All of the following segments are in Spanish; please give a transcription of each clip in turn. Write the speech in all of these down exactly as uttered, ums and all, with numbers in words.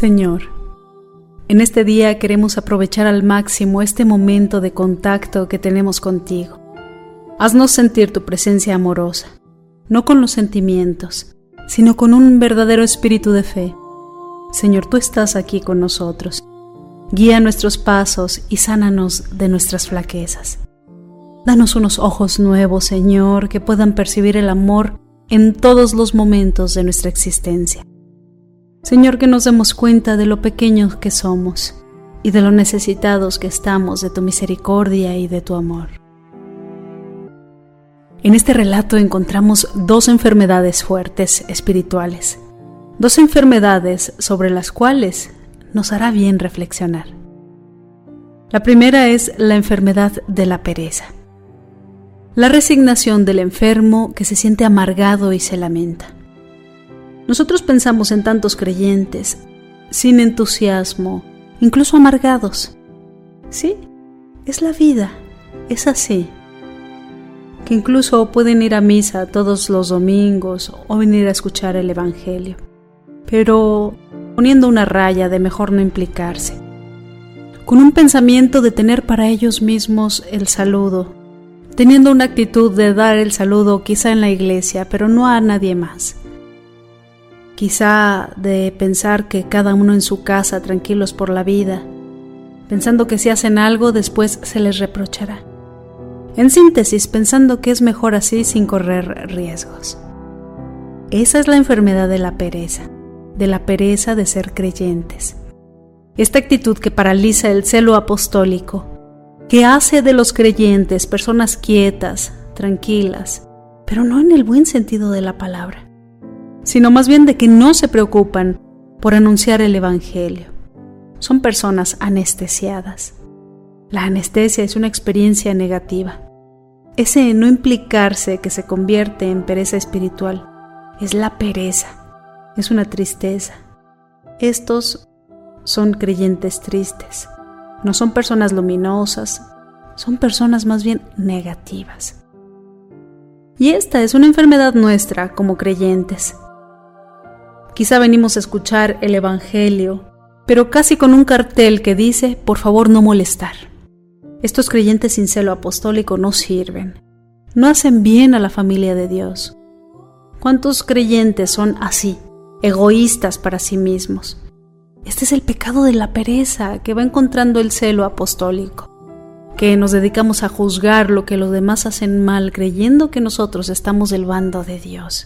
Señor, en este día queremos aprovechar al máximo este momento de contacto que tenemos contigo. Haznos sentir tu presencia amorosa, no con los sentimientos, sino con un verdadero espíritu de fe. Señor, tú estás aquí con nosotros. Guía nuestros pasos y sánanos de nuestras flaquezas. Danos unos ojos nuevos, Señor, que puedan percibir el amor en todos los momentos de nuestra existencia. Señor, que nos demos cuenta de lo pequeños que somos y de lo necesitados que estamos de tu misericordia y de tu amor. En este relato encontramos dos enfermedades fuertes espirituales, dos enfermedades sobre las cuales nos hará bien reflexionar. La primera es la enfermedad de la pereza, la resignación del enfermo que se siente amargado y se lamenta. Nosotros pensamos en tantos creyentes, sin entusiasmo, incluso amargados. Sí, es la vida, es así. Que incluso pueden ir a misa todos los domingos o venir a escuchar el Evangelio, pero poniendo una raya de mejor no implicarse, con un pensamiento de tener para ellos mismos el saludo, teniendo una actitud de dar el saludo quizá en la iglesia, pero no a nadie más. Quizá de pensar que cada uno en su casa tranquilos por la vida, pensando que si hacen algo después se les reprochará. En síntesis, pensando que es mejor así sin correr riesgos. Esa es la enfermedad de la pereza, de la pereza de ser creyentes. Esta actitud que paraliza el celo apostólico, que hace de los creyentes personas quietas, tranquilas, pero no en el buen sentido de la palabra, sino más bien de que no se preocupan por anunciar el Evangelio. Son personas anestesiadas. La anestesia es una experiencia negativa. Ese no implicarse que se convierte en pereza espiritual es la pereza, es una tristeza. Estos son creyentes tristes, no son personas luminosas, son personas más bien negativas. Y esta es una enfermedad nuestra como creyentes. Quizá venimos a escuchar el Evangelio, pero casi con un cartel que dice, por favor no molestar. Estos creyentes sin celo apostólico no sirven, no hacen bien a la familia de Dios. ¿Cuántos creyentes son así, egoístas para sí mismos? Este es el pecado de la pereza que va encontrando el celo apostólico, que nos dedicamos a juzgar lo que los demás hacen mal, creyendo que nosotros estamos del bando de Dios.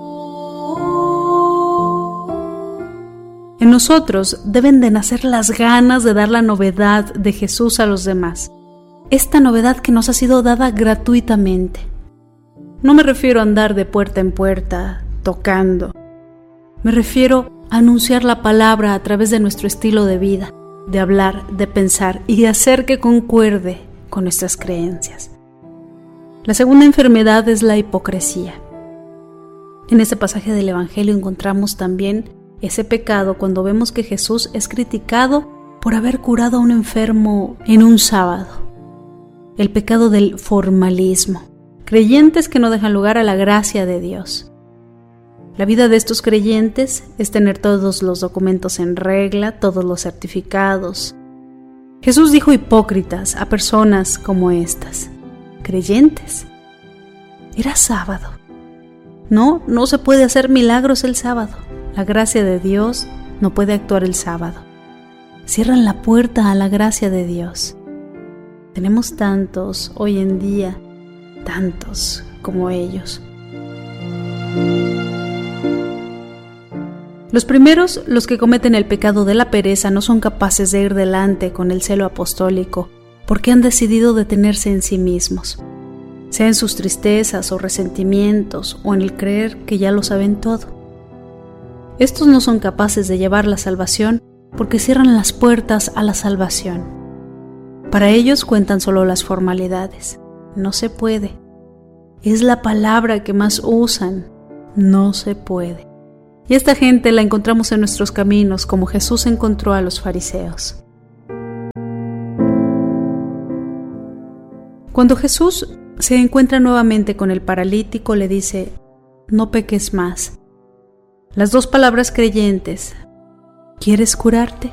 En nosotros deben de nacer las ganas de dar la novedad de Jesús a los demás. Esta novedad que nos ha sido dada gratuitamente. No me refiero a andar de puerta en puerta, tocando. Me refiero a anunciar la palabra a través de nuestro estilo de vida, de hablar, de pensar y de hacer que concuerde con nuestras creencias. La segunda enfermedad es la hipocresía. En este pasaje del Evangelio encontramos también ese pecado cuando vemos que Jesús es criticado por haber curado a un enfermo en un sábado. El pecado del formalismo. Creyentes que no dejan lugar a la gracia de Dios. La vida de estos creyentes es tener todos los documentos en regla, todos los certificados. Jesús dijo hipócritas a personas como estas. Creyentes. Era sábado. No, no se puede hacer milagros el sábado. La gracia de Dios no puede actuar el sábado. Cierran la puerta a la gracia de Dios. Tenemos tantos hoy en día, tantos como ellos. Los primeros, los que cometen el pecado de la pereza, no son capaces de ir delante con el celo apostólico porque han decidido detenerse en sí mismos, sea en sus tristezas o resentimientos o en el creer que ya lo saben todo. Estos no son capaces de llevar la salvación porque cierran las puertas a la salvación. Para ellos cuentan solo las formalidades. No se puede. Es la palabra que más usan. No se puede. Y esta gente la encontramos en nuestros caminos como Jesús encontró a los fariseos. Cuando Jesús se encuentra nuevamente con el paralítico, le dice, no peques más. Las dos palabras creyentes ¿quieres curarte?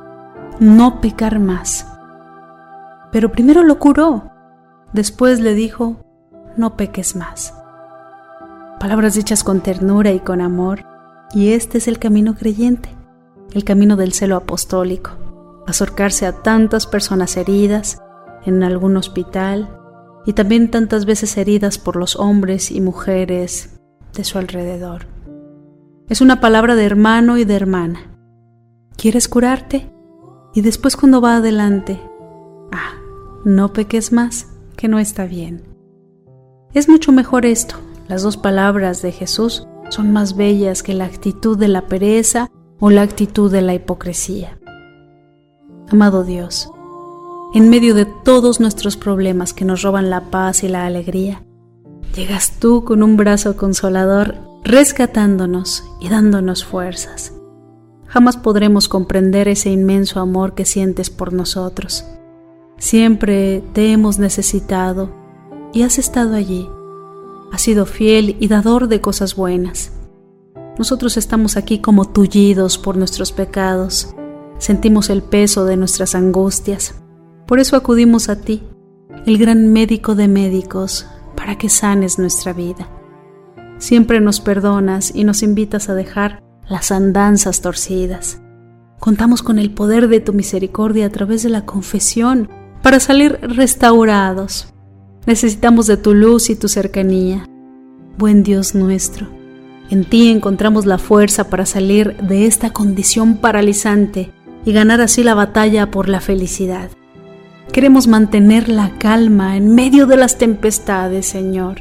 No pecar más. Pero primero lo curó, después le dijo, no peques más. Palabras dichas con ternura y con amor, y este es el camino creyente, el camino del celo apostólico, acercarse a tantas personas heridas en algún hospital y también tantas veces heridas por los hombres y mujeres de su alrededor. Es una palabra de hermano y de hermana. ¿Quieres curarte? Y después cuando va adelante, ah, no peques más, que no está bien. Es mucho mejor esto. Las dos palabras de Jesús son más bellas que la actitud de la pereza o la actitud de la hipocresía. Amado Dios, en medio de todos nuestros problemas que nos roban la paz y la alegría, llegas tú con un brazo consolador, rescatándonos y dándonos fuerzas. Jamás podremos comprender ese inmenso amor que sientes por nosotros. Siempre te hemos necesitado y has estado allí. Has sido fiel y dador de cosas buenas. Nosotros estamos aquí como tullidos por nuestros pecados. Sentimos el peso de nuestras angustias. Por eso acudimos a ti, el gran médico de médicos, para que sanes nuestra vida. Siempre nos perdonas y nos invitas a dejar las andanzas torcidas. Contamos con el poder de tu misericordia a través de la confesión para salir restaurados. Necesitamos de tu luz y tu cercanía. Buen Dios nuestro, en ti encontramos la fuerza para salir de esta condición paralizante y ganar así la batalla por la felicidad. Queremos mantener la calma en medio de las tempestades, Señor.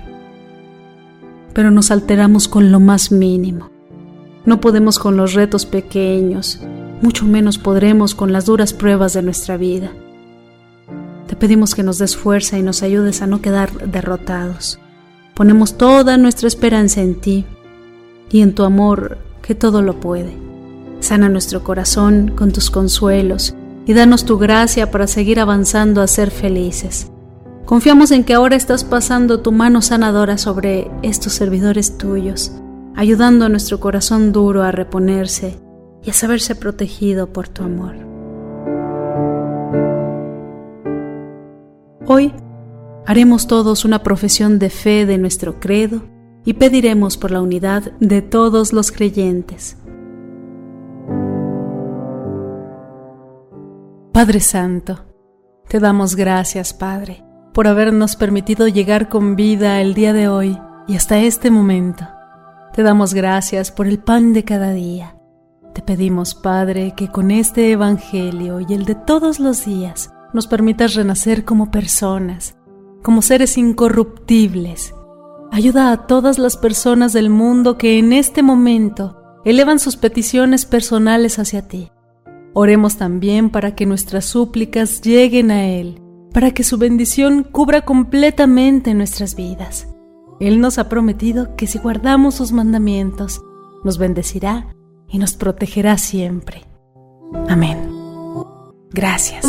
Pero nos alteramos con lo más mínimo. No podemos con los retos pequeños, mucho menos podremos con las duras pruebas de nuestra vida. Te pedimos que nos des fuerza y nos ayudes a no quedar derrotados. Ponemos toda nuestra esperanza en ti y en tu amor que todo lo puede. Sana nuestro corazón con tus consuelos y danos tu gracia para seguir avanzando a ser felices. Confiamos en que ahora estás pasando tu mano sanadora sobre estos servidores tuyos, ayudando a nuestro corazón duro a reponerse y a saberse protegido por tu amor. Hoy haremos todos una profesión de fe de nuestro credo y pediremos por la unidad de todos los creyentes. Padre Santo, te damos gracias, Padre, por habernos permitido llegar con vida el día de hoy y hasta este momento. Te damos gracias por el pan de cada día. Te pedimos, Padre, que con este Evangelio y el de todos los días nos permitas renacer como personas, como seres incorruptibles. Ayuda a todas las personas del mundo que en este momento elevan sus peticiones personales hacia ti. Oremos también para que nuestras súplicas lleguen a Él, para que su bendición cubra completamente nuestras vidas. Él nos ha prometido que si guardamos sus mandamientos, nos bendecirá y nos protegerá siempre. Amén. Gracias.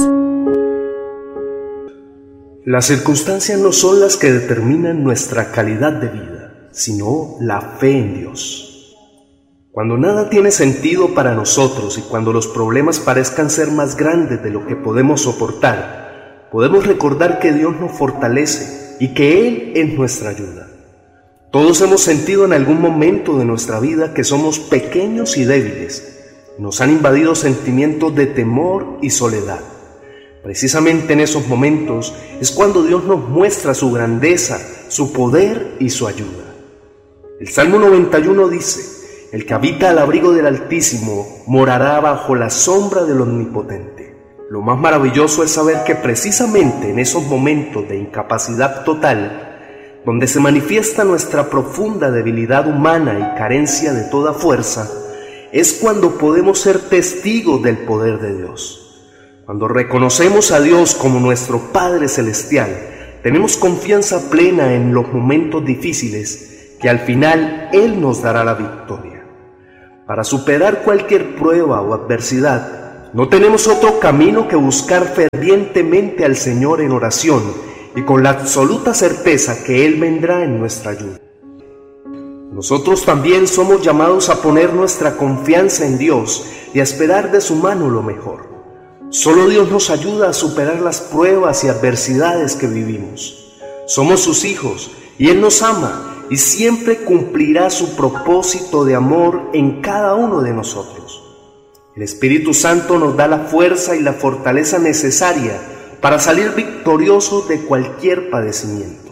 Las circunstancias no son las que determinan nuestra calidad de vida, sino la fe en Dios. Cuando nada tiene sentido para nosotros y cuando los problemas parezcan ser más grandes de lo que podemos soportar, podemos recordar que Dios nos fortalece y que Él es nuestra ayuda. Todos hemos sentido en algún momento de nuestra vida que somos pequeños y débiles. Nos han invadido sentimientos de temor y soledad. Precisamente en esos momentos es cuando Dios nos muestra su grandeza, su poder y su ayuda. El Salmo noventa y uno dice: el que habita al abrigo del Altísimo morará bajo la sombra del Omnipotente. Lo más maravilloso es saber que precisamente en esos momentos de incapacidad total, donde se manifiesta nuestra profunda debilidad humana y carencia de toda fuerza, es cuando podemos ser testigos del poder de Dios. Cuando reconocemos a Dios como nuestro Padre Celestial, tenemos confianza plena en los momentos difíciles, que al final Él nos dará la victoria. Para superar cualquier prueba o adversidad, no tenemos otro camino que buscar fervientemente al Señor en oración y con la absoluta certeza que Él vendrá en nuestra ayuda. Nosotros también somos llamados a poner nuestra confianza en Dios y a esperar de su mano lo mejor. Solo Dios nos ayuda a superar las pruebas y adversidades que vivimos. Somos sus hijos y Él nos ama y siempre cumplirá su propósito de amor en cada uno de nosotros. El Espíritu Santo nos da la fuerza y la fortaleza necesaria para salir victoriosos de cualquier padecimiento.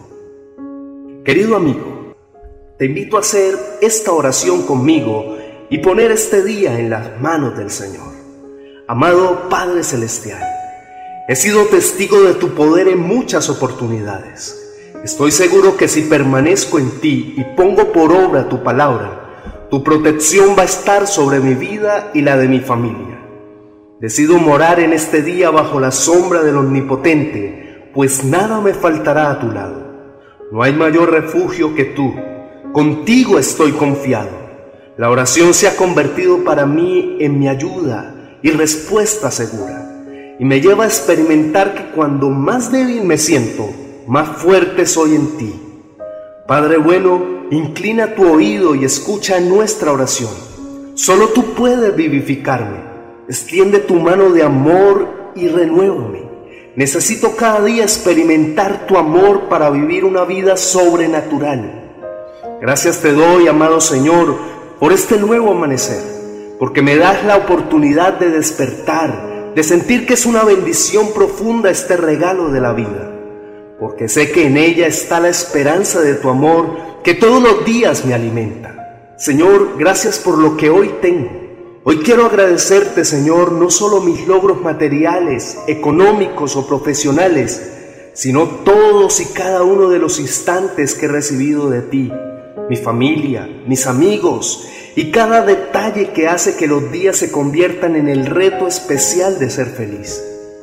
Querido amigo, te invito a hacer esta oración conmigo y poner este día en las manos del Señor. Amado Padre Celestial, he sido testigo de tu poder en muchas oportunidades. Estoy seguro que si permanezco en ti y pongo por obra tu palabra, tu protección va a estar sobre mi vida y la de mi familia. Decido morar en este día bajo la sombra del Omnipotente, pues nada me faltará a tu lado. No hay mayor refugio que tú. Contigo estoy confiado. La oración se ha convertido para mí en mi ayuda y respuesta segura, y me lleva a experimentar que cuando más débil me siento, más fuerte soy en ti. Padre bueno, inclina tu oído y escucha nuestra oración. Solo tú puedes vivificarme. Extiende tu mano de amor y renuévame. Necesito cada día experimentar tu amor para vivir una vida sobrenatural. Gracias te doy, amado Señor, por este nuevo amanecer, porque me das la oportunidad de despertar, de sentir que es una bendición profunda este regalo de la vida, porque sé que en ella está la esperanza de tu amor que todos los días me alimenta. Señor, gracias por lo que hoy tengo. Hoy quiero agradecerte, Señor, no solo mis logros materiales, económicos o profesionales, sino todos y cada uno de los instantes que he recibido de ti, mi familia, mis amigos y cada detalle que hace que los días se conviertan en el reto especial de ser feliz.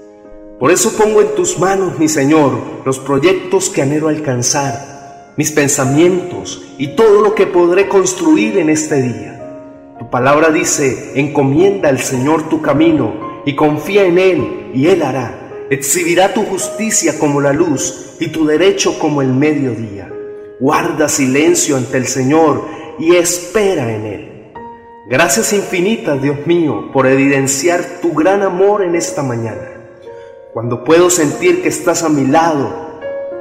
Por eso pongo en tus manos, mi Señor, los proyectos que anhelo alcanzar, mis pensamientos y todo lo que podré construir en este día. Tu palabra dice, encomienda al Señor tu camino y confía en Él y Él hará. Exhibirá tu justicia como la luz y tu derecho como el mediodía. Guarda silencio ante el Señor y espera en Él. Gracias infinitas, Dios mío, por evidenciar tu gran amor en esta mañana. Cuando puedo sentir que estás a mi lado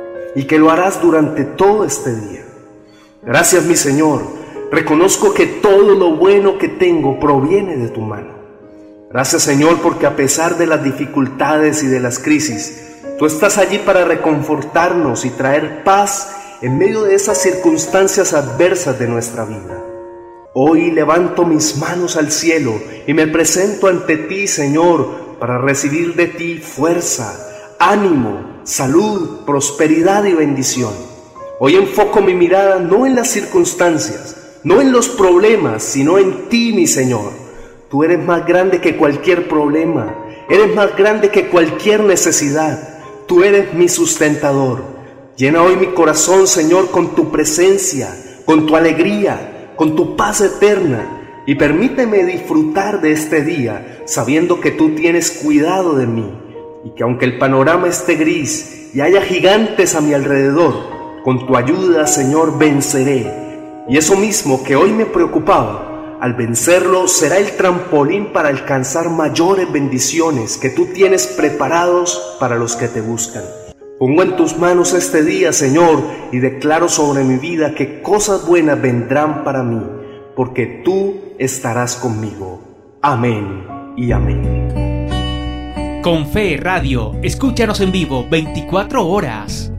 y que lo harás durante todo este día. Gracias, mi Señor. Reconozco que todo lo bueno que tengo proviene de tu mano. Gracias, Señor, porque a pesar de las dificultades y de las crisis, tú estás allí para reconfortarnos y traer paz en medio de esas circunstancias adversas de nuestra vida. Hoy levanto mis manos al cielo y me presento ante ti, Señor, para recibir de ti fuerza, ánimo, salud, prosperidad y bendición. Hoy enfoco mi mirada no en las circunstancias, no en los problemas, sino en ti, mi Señor. Tú eres más grande que cualquier problema, eres más grande que cualquier necesidad. Tú eres mi sustentador. Llena hoy mi corazón, Señor, con tu presencia, con tu alegría, con tu paz eterna, y permíteme disfrutar de este día, sabiendo que tú tienes cuidado de mí, y que aunque el panorama esté gris y haya gigantes a mi alrededor, con tu ayuda, Señor, venceré. Y eso mismo que hoy me preocupaba, al vencerlo será el trampolín para alcanzar mayores bendiciones que tú tienes preparados para los que te buscan. Pongo en tus manos este día, Señor, y declaro sobre mi vida que cosas buenas vendrán para mí, porque tú estarás conmigo. Amén y amén. Con Fe Radio, escúchanos en vivo veinticuatro horas.